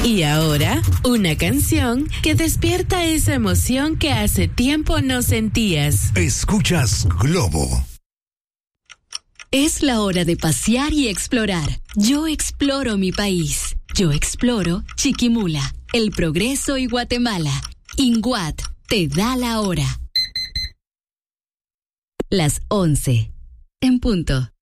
Y ahora, una canción que despierta esa emoción que hace tiempo no sentías. Escuchas Globo. Es la hora de pasear y explorar. Yo exploro mi país. Yo exploro Chiquimula, El Progreso y Guatemala. INGUAT te da la hora. Las 11. En punto.